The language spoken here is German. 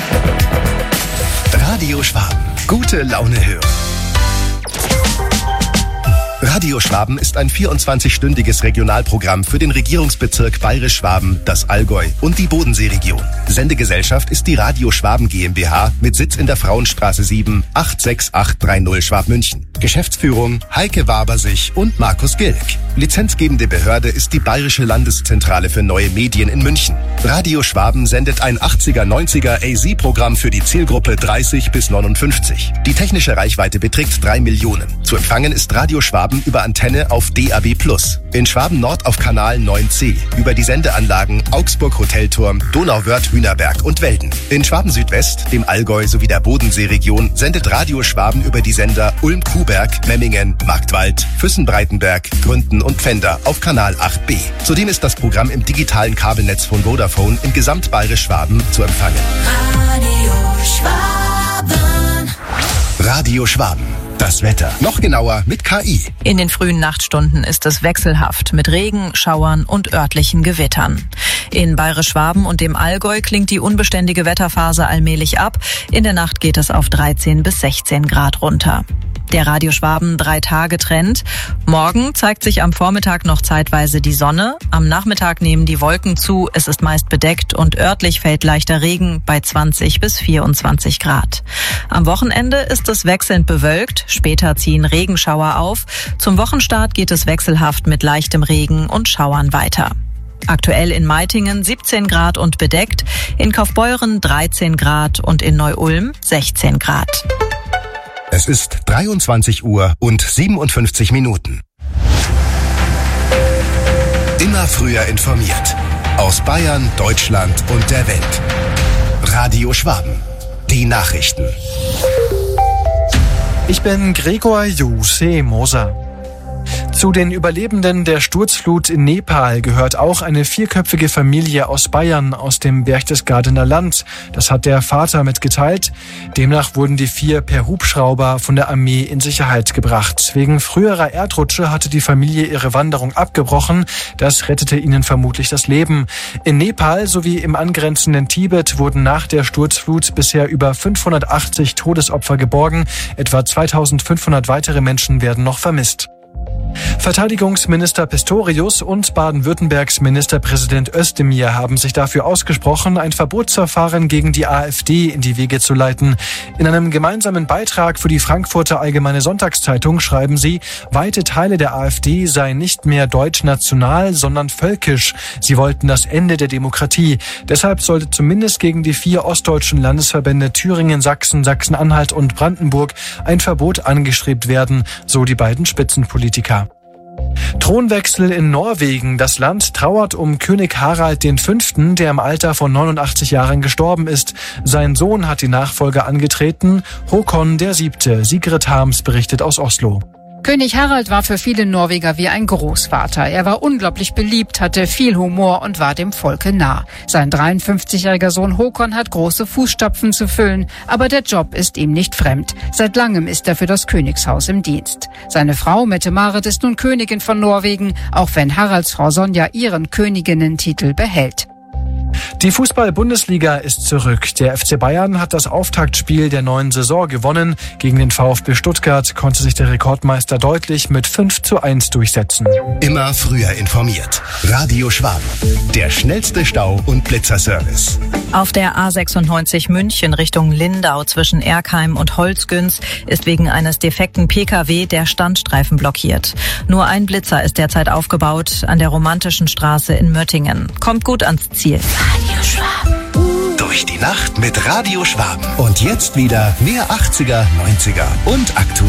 Radio Schwaben. Gute Laune hören. Radio Schwaben ist ein 24-stündiges Regionalprogramm für den Regierungsbezirk Bayerisch-Schwaben, das Allgäu und die Bodenseeregion. Sendegesellschaft ist die Radio Schwaben GmbH mit Sitz in der Frauenstraße 7 86830 Schwabmünchen. Geschäftsführung Heike Wabersich und Markus Gilk. Lizenzgebende Behörde ist die Bayerische Landeszentrale für neue Medien in München. Radio Schwaben sendet ein 80er-90er AZ-Programm für die Zielgruppe 30 bis 59. Die technische Reichweite beträgt 3 Millionen. Zu empfangen ist Radio Schwaben über Antenne auf DAB+. In Schwaben Nord auf Kanal 9C, über die Sendeanlagen Augsburg Hotelturm, Donauwörth, Hühnerberg und Welden. In Schwaben Südwest, dem Allgäu sowie der Bodenseeregion sendet Radio Schwaben über die Sender Ulm-Kuhberg, Memmingen, Marktwald, Füssen-Breitenberg, Gründen und Pfänder auf Kanal 8B. Zudem ist das Programm im digitalen Kabelnetz von Vodafone in Gesamtbayerisch-Schwaben zu empfangen. Radio Schwaben. Das Wetter. Noch genauer mit KI. In den frühen Nachtstunden ist es wechselhaft mit Regen, Schauern und örtlichen Gewittern. In Bayerisch-Schwaben und dem Allgäu klingt die unbeständige Wetterphase allmählich ab. In der Nacht geht es auf 13 bis 16 Grad runter. Der Radio Schwaben 3-Tage-Trend. Morgen zeigt sich am Vormittag noch zeitweise die Sonne. Am Nachmittag nehmen die Wolken zu. Es ist meist bedeckt und örtlich fällt leichter Regen bei 20 bis 24 Grad. Am Wochenende ist es wechselnd bewölkt. Später ziehen Regenschauer auf. Zum Wochenstart geht es wechselhaft mit leichtem Regen und Schauern weiter. Aktuell in Meitingen 17 Grad und bedeckt. In Kaufbeuren 13 Grad und in Neu-Ulm 16 Grad. Es ist 23 Uhr und 57 Minuten. Immer früher informiert. Aus Bayern, Deutschland und der Welt. Radio Schwaben. Die Nachrichten. Ich bin Gregor Jose Moser. Zu den Überlebenden der Sturzflut in Nepal gehört auch eine 4-köpfige Familie aus Bayern, aus dem Berchtesgadener Land. Das hat der Vater mitgeteilt. Demnach wurden die 4 per Hubschrauber von der Armee in Sicherheit gebracht. Wegen früherer Erdrutsche hatte die Familie ihre Wanderung abgebrochen. Das rettete ihnen vermutlich das Leben. In Nepal sowie im angrenzenden Tibet wurden nach der Sturzflut bisher über 580 Todesopfer geborgen. Etwa 2500 weitere Menschen werden noch vermisst. Verteidigungsminister Pistorius und Baden-Württembergs Ministerpräsident Özdemir haben sich dafür ausgesprochen, ein Verbotsverfahren gegen die AfD in die Wege zu leiten. In einem gemeinsamen Beitrag für die Frankfurter Allgemeine Sonntagszeitung schreiben sie, weite Teile der AfD seien nicht mehr deutsch-national, sondern völkisch. Sie wollten das Ende der Demokratie. Deshalb sollte zumindest gegen die 4 ostdeutschen Landesverbände Thüringen, Sachsen, Sachsen-Anhalt und Brandenburg ein Verbot angestrebt werden, so die beiden Spitzenpolitiker. Thronwechsel in Norwegen. Das Land trauert um König Harald V., der im Alter von 89 Jahren gestorben ist. Sein Sohn hat die Nachfolge angetreten, Håkon VII. Sigrid Harms berichtet aus Oslo. König Harald war für viele Norweger wie ein Großvater. Er war unglaublich beliebt, hatte viel Humor und war dem Volke nah. Sein 53-jähriger Sohn Håkon hat große Fußstapfen zu füllen, aber der Job ist ihm nicht fremd. Seit langem ist er für das Königshaus im Dienst. Seine Frau Mette-Marit ist nun Königin von Norwegen, auch wenn Haralds Frau Sonja ihren Königinnentitel behält. Die Fußball-Bundesliga ist zurück. Der FC Bayern hat das Auftaktspiel der neuen Saison gewonnen. Gegen den VfB Stuttgart konnte sich der Rekordmeister deutlich mit 5:1 durchsetzen. Immer früher informiert. Radio Schwaben. Der schnellste Stau- und Blitzerservice. Auf der A96 München Richtung Lindau zwischen Erkheim und Holzgüns ist wegen eines defekten Pkw der Standstreifen blockiert. Nur ein Blitzer ist derzeit aufgebaut an der Romantischen Straße in Möttingen. Kommt gut ans Ziel. Radio Schwaben. Durch die Nacht mit Radio Schwaben. Und jetzt wieder mehr 80er, 90er und aktuell.